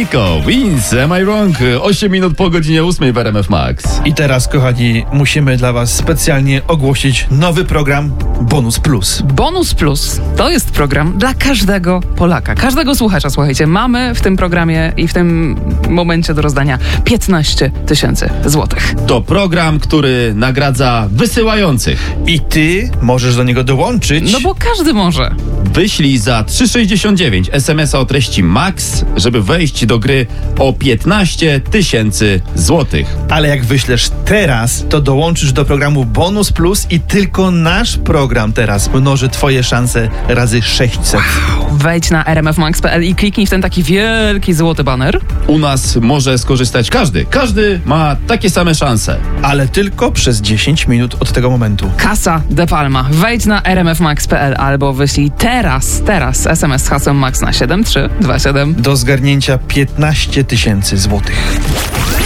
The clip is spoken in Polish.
Nico, Wins, Am I Wrong? 8 minut po godzinie 8 w RMF Max. I teraz, kochani, musimy dla was specjalnie ogłosić nowy program Bonus Plus. Bonus Plus to jest program dla każdego Polaka, każdego słuchacza. Słuchajcie, mamy w tym programie i w tym momencie do rozdania 15 000 złotych. To program, który nagradza wysyłających. I ty możesz do niego dołączyć. No bo każdy może. Wyślij za 3,69 SMS-a o treści MAX, żeby wejść do gry o 15 000 złotych. Ale jak wyślesz teraz, to dołączysz do programu Bonus Plus i tylko nasz program teraz mnoży twoje szanse razy 600. Wejdź na rmfmax.pl i kliknij w ten taki wielki złoty baner. U nas może skorzystać każdy. Każdy ma takie same szanse. Ale tylko przez 10 minut od tego momentu. Casa de Palma. Wejdź na rmfmax.pl albo wyślij teraz SMS z hasłem MAX na 7327. Do zgarnięcia 15 000 złotych.